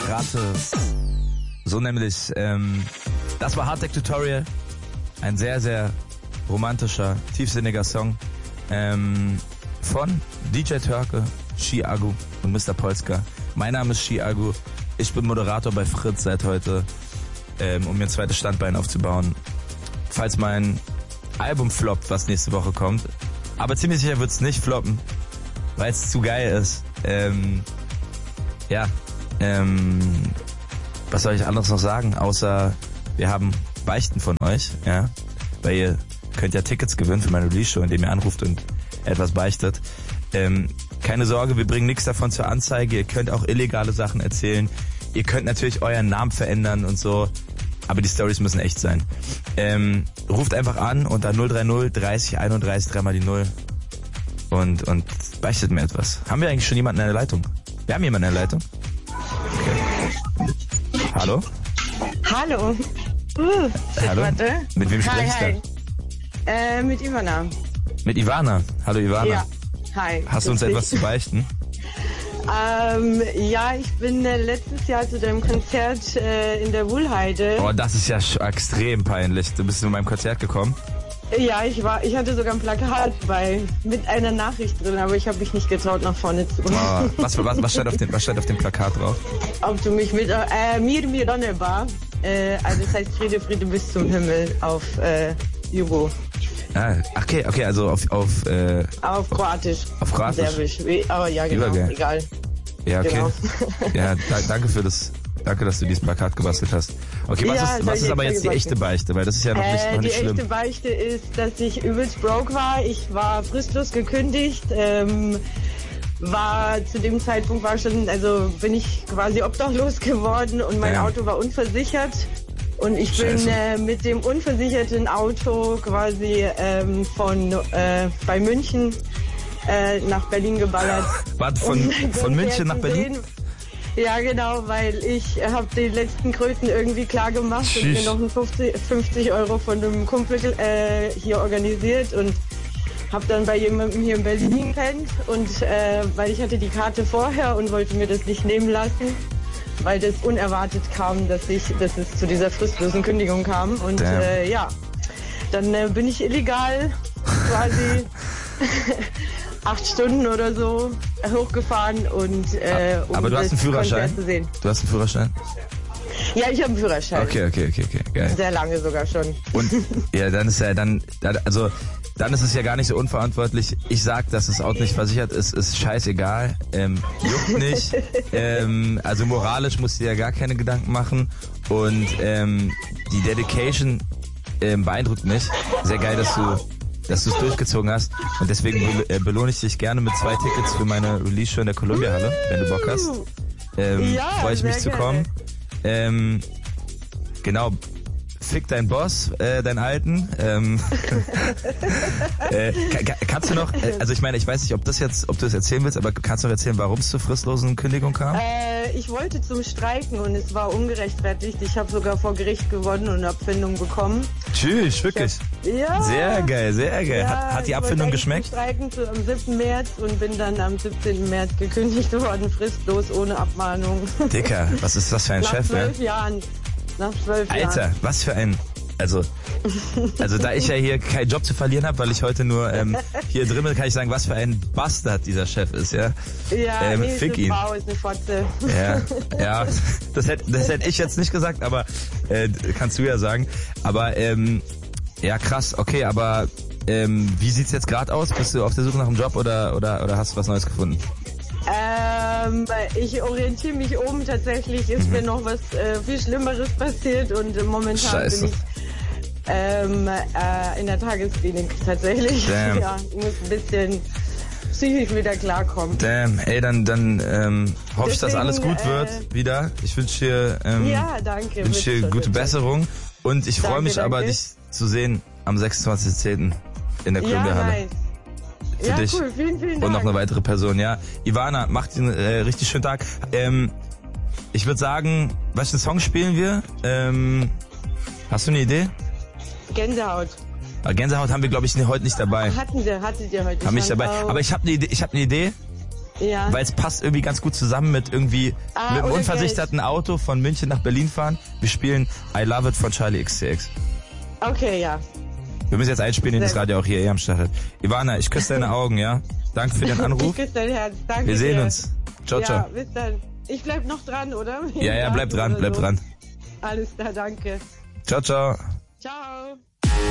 Rate. So nämlich, das war Hardtech Tutorial. Ein sehr, sehr romantischer, tiefsinniger Song von DJ Törke, Chiago und Mr. Polska. Mein Name ist Chiago. Ich bin Moderator bei Fritz seit heute, um mir ein zweites Standbein aufzubauen. Falls mein Album floppt, was nächste Woche kommt. Aber ziemlich sicher wird es nicht floppen, weil es zu geil ist. Was soll ich anderes noch sagen, außer wir haben Beichten von euch, ja, weil ihr könnt ja Tickets gewinnen für meine Release-Show, indem ihr anruft und etwas beichtet. Keine Sorge, wir bringen nichts davon zur Anzeige, ihr könnt auch illegale Sachen erzählen, ihr könnt natürlich euren Namen verändern und so, aber die Storys müssen echt sein. Ruft einfach an unter 030 30 31 3 mal die 0 und beichtet mir etwas. Haben wir eigentlich schon jemanden in der Leitung? Wir haben jemanden in der Leitung? Okay. Hallo? Hallo. Hallo? Warte. Mit wem spreche ich da? Mit Ivana. Mit Ivana. Hallo Ivana. Ja. Hi. Hast du uns etwas zu beichten? Ja, ich bin letztes Jahr zu deinem Konzert in der Wuhlheide. Oh, das ist ja extrem peinlich. Du bist zu meinem Konzert gekommen? Ja, ich hatte sogar ein Plakat mit einer Nachricht drin, aber ich habe mich nicht getraut, nach vorne zu kommen. Oh, was stand auf dem Plakat drauf? Ob du mich mit mir Donnerbar, also das heißt Friede, Friede bis zum Himmel auf Jugo. Ah, okay, also auf Kroatisch. Auf Kroatisch. Serbisch. Aber ja, genau, Übergeil. egal. Ja, okay. Genau. Ja, danke, dass du dieses Plakat gebastelt hast. Okay, was ist aber jetzt die echte Beichte? Weil das ist ja noch nicht schlimm. Die echte Beichte ist, dass ich übelst broke war. Ich war fristlos gekündigt. Zu dem Zeitpunkt bin ich quasi obdachlos geworden und mein Auto war unversichert. Und ich bin mit dem unversicherten Auto quasi bei München nach Berlin geballert. Warte, von München nach Berlin? Ja, genau, weil ich habe den letzten Kröten irgendwie klar gemacht und mir noch 50 Euro von einem Kumpel hier organisiert und habe dann bei jemandem hier in Berlin gepennt und weil ich hatte die Karte vorher und wollte mir das nicht nehmen lassen, weil das unerwartet kam, dass es zu dieser fristlosen Kündigung kam und dann bin ich illegal quasi 8 Stunden oder so hochgefahren und aber du hast einen Führerschein? Du hast einen Führerschein? Ja, ich habe einen Führerschein. Okay, geil. Sehr lange sogar schon. Und ja, dann ist es ja gar nicht so unverantwortlich. Ich sag, dass das Auto nicht versichert ist, ist scheißegal, juckt nicht. Also moralisch musst du dir ja gar keine Gedanken machen und die Dedication beeindruckt mich. Sehr geil, dass du es durchgezogen hast und deswegen belohne ich dich gerne mit 2 Tickets für meine Release-Show in der Columbia-Halle, wenn du Bock hast. Freue ich mich zu kommen. Genau, fick deinen Boss, deinen Alten. Kannst du noch, also ich meine, ich weiß nicht, ob du es erzählen willst, aber kannst du noch erzählen, warum es zur fristlosen Kündigung kam? Ich wollte zum Streiken und es war ungerechtfertigt. Ich habe sogar vor Gericht gewonnen und eine Abfindung bekommen. Tschüss, wirklich? Ja. Sehr geil. Ja, hat die Abfindung geschmeckt? Ich wollte streiken am 7. März und bin dann am 17. März gekündigt worden, fristlos, ohne Abmahnung. Dicker, was ist das für ein Chef, ne? Nach 12 Jahren. Alter, was für ein... Also da ich ja hier keinen Job zu verlieren habe, weil ich heute nur hier drin bin, kann ich sagen, was für ein Bastard dieser Chef ist, ja? Ja, fick ihn. Frau ist eine Fotze. Ja, das hätte ich jetzt nicht gesagt, aber kannst du ja sagen. Aber ja, krass, okay, aber wie sieht's jetzt gerade aus? Bist du auf der Suche nach einem Job oder hast du was Neues gefunden? Ich orientiere mich oben. Tatsächlich ist mir noch was viel Schlimmeres passiert und momentan bin ich in der Tagesklinik tatsächlich. Damn. Ja, ich muss ein bisschen psychisch wieder klarkommen. Damn, ey, dann hoffe ich, dass alles gut wird wieder. Ich wünsche dir gute Besserung und ich freue mich aber, dich zu sehen am 26.10. in der Columbia-Halle. Nice. Für dich. Cool, vielen Dank. Und noch eine weitere Person, ja. Ivana, macht einen richtig schönen Tag. Ich würde sagen, welchen Song spielen wir? Hast du eine Idee? Gänsehaut. Gänsehaut haben wir, glaube ich, heute nicht dabei. Hattet ihr heute haben nicht dabei. Aber ich habe eine Idee. Ja. Weil es passt irgendwie ganz gut zusammen mit irgendwie mit einem unversicherten Auto von München nach Berlin fahren. Wir spielen I Love It von Charlie XCX. Okay, ja. Wir müssen jetzt einspielen, den das Radio auch hier am Start hat. Ivana, ich küsse deine Augen, ja? Danke für den Anruf. Ich küsse dein Herz. Danke Wir sehen dir. uns. Ciao, ciao. Ja, bis dann. Ich bleib noch dran, oder? Ja, bleib dran, bleib dran. Alles klar, danke. Ciao, ciao. Ciao.